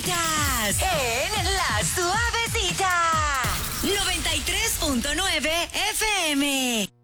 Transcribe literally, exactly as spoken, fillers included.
Estás en La Suavecita. noventa y tres punto nueve F M.